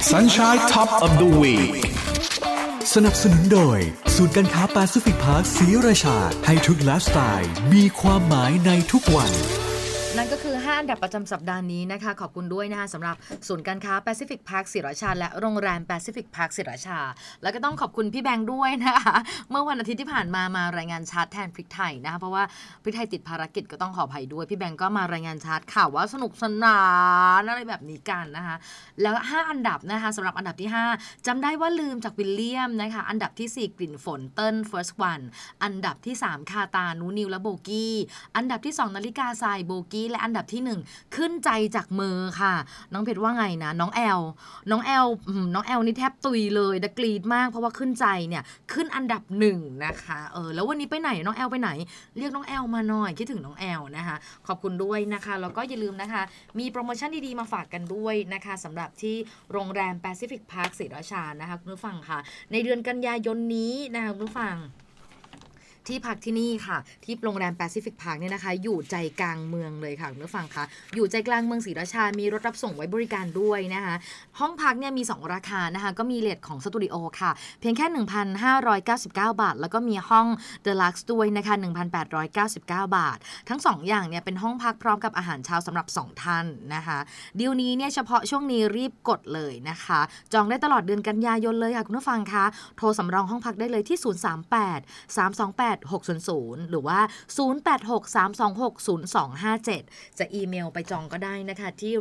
Sunshine Top of the Week สนับสนุนโดยศูนย์การค้าแปซิฟิกพาร์คศรีราชาให้ทุกไลฟ์สไตล์มีความหมายในทุกวันนั่นก็คือ5อันดับประจำสัปดาห์นี้นะคะขอบคุณด้วยนะคะสำหรับศูนย์การค้าแปซิฟิกพาร์คศรีราชาและโรงแรมแปซิฟิกพาร์คศรีราชาแล้วก็ต้องขอบคุณพี่แบงค์ด้วยนะคะเมื่อวันอาทิตย์ที่ผ่านมารายงานชาร์ตแทนพริกไทยนะคะเพราะว่าพริกไทยติดภารกิจก็ต้องขออภัยด้วยพี่แบงค์ก็มารายงานชาร์ตข่าวว่าสนุกสนานอะไรแบบนี้กันนะคะแล้ว5อันดับนะคะสำหรับอันดับที่5จำได้ว่าลืมจากวิลเลียมนะคะอันดับที่4กลิ่นฝนเติ้ล first one อันดับที่3คาตานูนิวและโบกี้อันดับที่2นาฬิกาทรายโบกี้และอันดับที่1ขึ้นใจจากมือค่ะน้องเพชรว่าไงนะน้องแอลนี่แทบตุยเลยดกรีดมากเพราะว่าขึ้นใจเนี่ยขึ้นอันดับ1นะคะแล้ววันนี้ไปไหนน้องแอลไปไหนเรียกน้องแอลมาหน่อยคิดถึงน้องแอลนะคะขอบคุณด้วยนะคะแล้วก็อย่าลืมนะคะมีโปรโมชั่นดีๆมาฝากกันด้วยนะคะสำหรับที่โรงแรมแปซิฟิกพาร์คศรีราชานะคะคุณผู้ฟังค่ะในเดือนกันยายนนี้นะคะคุณผู้ฟังที่พักที่นี่ค่ะที่โรงแรมแปซิฟิกพาร์คเนี่ยนะคะอยู่ใจกลางเมืองเลยค่ะคุณผู้ฟังคะอยู่ใจกลางเมืองศรีราชามีรถรับส่งไว้บริการด้วยนะคะห้องพักเนี่ยมี2ราคานะคะก็มีเรทของสตูดิโอค่ะเพียงแค่ 1,599 บาทแล้วก็มีห้องเดลักซ์ด้วยนะคะ 1,899 บาททั้ง2อย่างเนี่ยเป็นห้องพักพร้อมกับอาหารเช้าสำหรับ2ท่านนะคะดีลนี้เนี่ยเฉพาะช่วงนี้รีบกดเลยนะคะจองได้ตลอดเดือนกันยายนเลยค่ะคุณผู้ฟังคะโทรสำรองห้องพักได้เลยที่038 328 600หรือว่า 0863260257 จะอีเมลไปจองก็ได้นะคะที่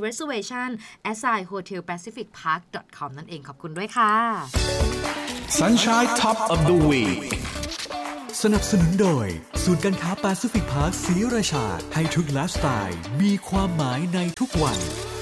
reservation@hotelpacificpark.com นั่นเองขอบคุณด้วยค่ะ Sunshine Top of the Week สนับสนุนโดยศูนย์การค้าแปซิฟิกพาร์คศรีราชาให้ทุกไลฟ์สไตล์มีความหมายในทุกวัน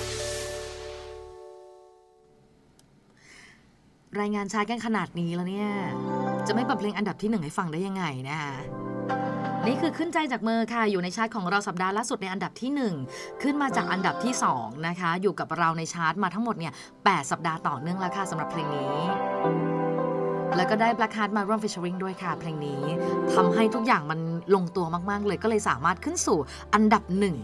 รายงานชาร์ตกันขนาดนี้แล้วเนี่ยจะไม่เปิดเพลงอันดับที่1ให้ฟังได้ยังไงนะคะนี่คือขึ้นใจจากมือค่ะอยู่ในชาร์ตของเราสัปดาห์ล่าสุดในอันดับที่1ขึ้นมาจากอันดับที่2นะคะอยู่กับเราในชาร์ตมาทั้งหมดเนี่ย8สัปดาห์ต่อเนื่องแล้วค่ะสำหรับเพลงนี้แล้วก็ได้ Black Heart มาร่วม featuring ด้วยค่ะเพลงนี้ทำให้ทุกอย่างมันลงตัวมากๆเลยก็เลยสามารถขึ้นสู่อันดับ1